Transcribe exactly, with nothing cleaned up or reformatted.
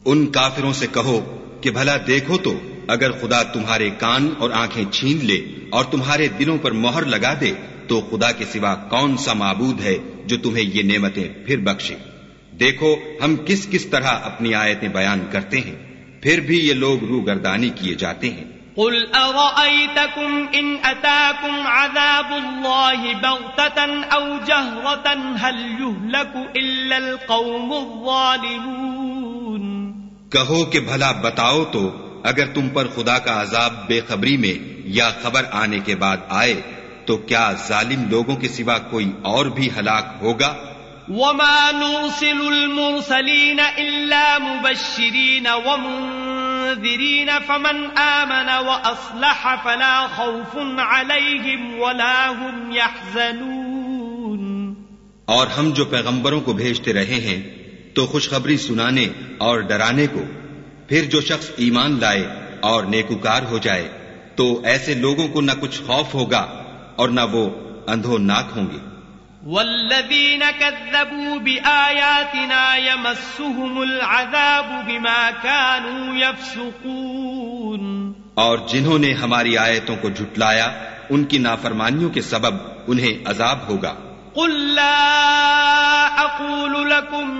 ان کافروں سے کہو کہ بھلا دیکھو تو اگر خدا تمہارے کان اور آنکھیں چھین لے اور تمہارے دلوں پر مہر لگا دے تو خدا کے سوا کون سا معبود ہے جو تمہیں یہ نعمتیں پھر بخشے؟ دیکھو ہم کس کس طرح اپنی آیتیں بیان کرتے ہیں، پھر بھی یہ لوگ روگردانی کیے جاتے ہیں۔ قل ارأيتكم ان اتاكم عذاب الله بغتة او جهرة هل يهلك الا القوم الظالمون؟ کہو کہ بھلا بتاؤ تو اگر تم پر خدا کا عذاب بے خبری میں یا خبر آنے کے بعد آئے تو کیا ظالم لوگوں کے سوا کوئی اور بھی ہلاک ہوگا؟ وما نرسل المرسلین الا مبشرین ومنذرین فمن آمن واصلح فلا خوف علیہم ولا هم يحزنون۔ اور ہم جو پیغمبروں کو بھیجتے رہے ہیں تو خوشخبری سنانے اور ڈرانے کو، پھر جو شخص ایمان لائے اور نیکوکار ہو جائے تو ایسے لوگوں کو نہ کچھ خوف ہوگا اور نہ وہ اندھوناک ہوں گے۔ والذین کذبوا بآیاتنا یمسهم العذاب بما كانوا یفسقون۔ اور جنہوں نے ہماری آیتوں کو جھٹلایا ان کی نافرمانیوں کے سبب انہیں عذاب ہوگا۔ قل لا اقول لكم